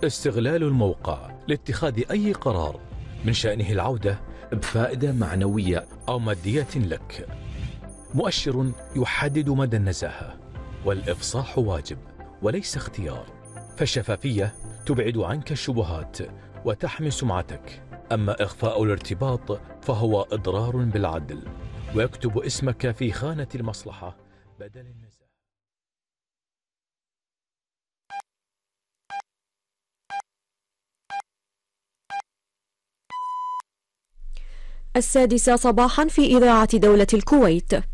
استغلال الموقع لاتخاذ أي قرار من شأنه العودة بفائدة معنوية أو مادية لك. مؤشر يحدد مدى النزاهة، والإفصاح واجب وليس اختيار، فالشفافية تبعد عنك الشبهات وتحمي سمعتك. أما إخفاء الارتباط فهو إضرار بالعدل، ويكتب اسمك في خانة المصلحة بدل النزاهة. السادسة صباحا في إذاعة دولة الكويت.